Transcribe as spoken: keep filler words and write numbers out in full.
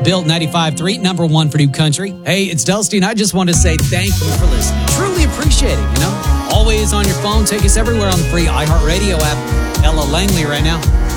Built ninety-five point three, number one for New Country. Hey, it's Delstein. I just want to say thank you for listening. Truly appreciate it, you know. Always on your phone. Take us everywhere on the free iHeartRadio app. Ella Langley right now.